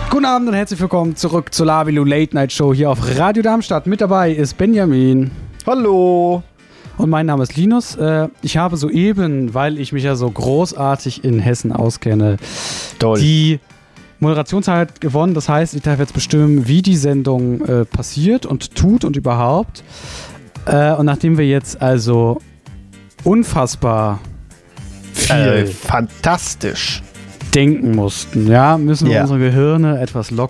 Guten Abend und herzlich willkommen zurück zur Lavilu Late Night Show hier auf Radio Darmstadt. Mit dabei ist Benjamin. Hallo. Und mein Name ist Linus. Ich habe soeben, weil ich mich ja so großartig in Hessen auskenne, die Moderationszeit gewonnen. Das heißt, ich darf jetzt bestimmen, wie die Sendung passiert und tut und überhaupt. Und nachdem wir jetzt also unfassbar viel fantastisch denken mussten, ja, müssen wir unsere Gehirne etwas lockern.